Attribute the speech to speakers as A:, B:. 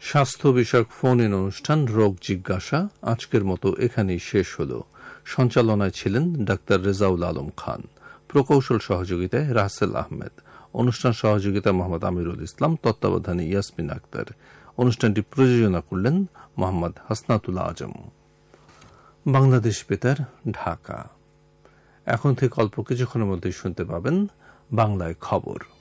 A: স্বাস্থ্য বিষয়ক phone in অনুষ্ঠান রোগ জিজ্ঞাসা আজকের মতো এখানেই শেষ হল। সঞ্চালনায় ছিলেন ডাক্তার রেজাউল আলম খান, প্রকৌশল সহযোগিতায় রাসেল আহমেদ, অনুষ্ঠান সহযোগিতা মোহাম্মদ আমিরুল ইসলাম, তত্ত্বাবধানে ইয়াসমিন আক্তার। অনুষ্ঠানটি প্রযোজনা করলেন মোহাম্মদ হাসনাতুল্লাহ আজম। বাংলাদেশ বেতার, ঢাকা। এখন থেকে অল্প কিছুক্ষণের মধ্যেই শুনতে পাবেন বাংলায় খবর।